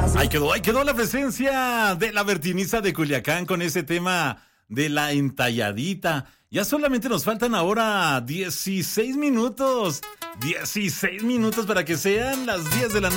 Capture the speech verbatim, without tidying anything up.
Ahí quedó, ahí quedó la presencia de la Bertiniza de Culiacán con ese tema de la entalladita. Ya solamente nos faltan ahora dieciséis minutos. dieciséis minutos para que sean las diez de la noche.